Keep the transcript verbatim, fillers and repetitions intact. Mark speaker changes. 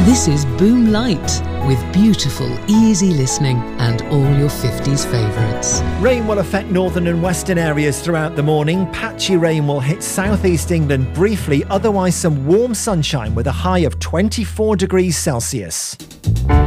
Speaker 1: This is Boom Light, with beautiful, easy listening and all your fifties favourites.
Speaker 2: Rain will affect northern and western areas throughout the morning. Patchy rain will hit southeast England briefly, otherwise some warm sunshine with a high of twenty-four degrees Celsius.